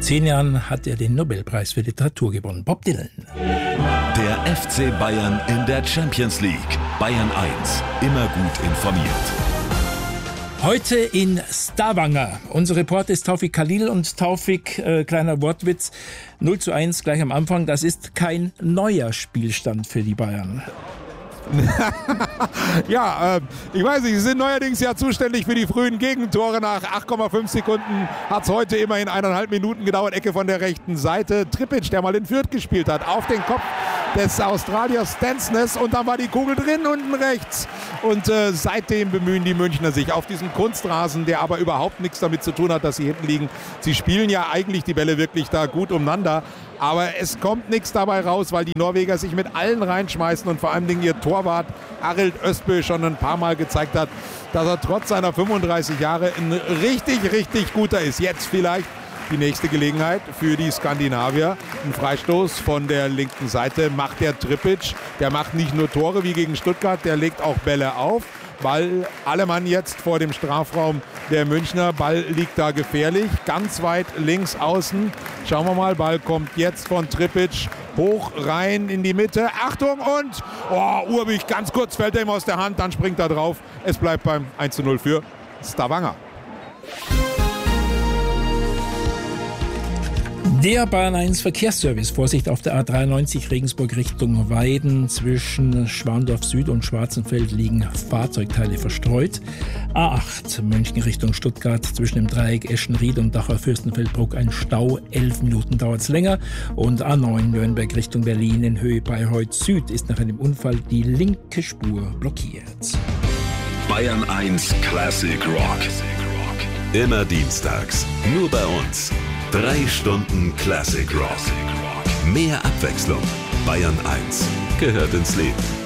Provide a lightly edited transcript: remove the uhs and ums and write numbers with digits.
10 Jahren hat er den Nobelpreis für Literatur gewonnen. Bob Dylan. Der FC Bayern in der Champions League. Bayern 1, immer gut informiert. Heute in Stavanger. Unser Reporter ist Taufik Khalil und Taufik, kleiner Wortwitz, 0:1 gleich am Anfang. Das ist kein neuer Spielstand für die Bayern. Ja, ich weiß nicht, Sie sind neuerdings ja zuständig für die frühen Gegentore. Nach 8,5 Sekunden hat es heute immerhin 1,5 Minuten gedauert. Ecke von der rechten Seite. Trippic, der mal in Fürth gespielt hat, auf den Kopf des Australiers Stensnes und dann war die Kugel drin unten rechts. Und seitdem bemühen die Münchner sich auf diesem Kunstrasen, der aber überhaupt nichts damit zu tun hat, dass sie hinten liegen. Sie spielen ja eigentlich die Bälle wirklich da gut umeinander. Aber es kommt nichts dabei raus, weil die Norweger sich mit allen reinschmeißen und vor allem ihr Torwart Arild Østbø schon ein paar Mal gezeigt hat, dass er trotz seiner 35 Jahre ein richtig, richtig guter ist. Jetzt vielleicht die nächste Gelegenheit für die Skandinavier. Ein Freistoß von der linken Seite macht der Trippic. Der macht nicht nur Tore wie gegen Stuttgart, der legt auch Bälle auf. Ball, alle Mann jetzt vor dem Strafraum der Münchner. Ball liegt da gefährlich, ganz weit links außen. Schauen wir mal, Ball kommt jetzt von Trippic hoch rein in die Mitte. Achtung und Urbich, ganz kurz fällt er ihm aus der Hand, dann springt er drauf. Es bleibt beim 1:0 für Stavanger. Der Bayern 1 Verkehrsservice. Vorsicht auf der A93 Regensburg Richtung Weiden. Zwischen Schwandorf Süd und Schwarzenfeld liegen Fahrzeugteile verstreut. A8 München Richtung Stuttgart. Zwischen dem Dreieck Eschenried und Dachau Fürstenfeldbruck ein Stau. 11 Minuten dauert es länger. Und A9 Nürnberg Richtung Berlin in Höhe Bayreuth Süd ist nach einem Unfall die linke Spur blockiert. Bayern 1 Classic Rock. Immer dienstags. Nur bei uns. 3 Stunden Classic Rock. Mehr Abwechslung. Bayern 1 gehört ins Leben.